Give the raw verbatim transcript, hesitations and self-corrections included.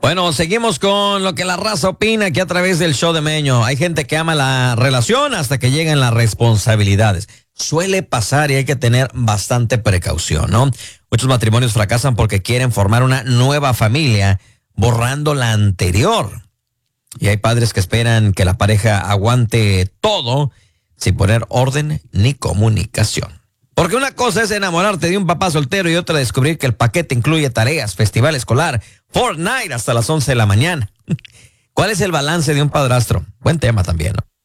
Bueno, seguimos con lo que la raza opina aquí a través del show de Meño. Hay gente que ama la relación hasta que llegan las responsabilidades. Suele pasar y hay que tener bastante precaución, ¿no? Muchos matrimonios fracasan porque quieren formar una nueva familia borrando la anterior. Y hay padres que esperan que la pareja aguante todo sin poner orden ni comunicación. Porque una cosa es enamorarte de un papá soltero y otra descubrir que el paquete incluye tareas, festival escolar, Fortnite hasta las once de la mañana. ¿Cuál es el balance de un padrastro? Buen tema también, ¿no?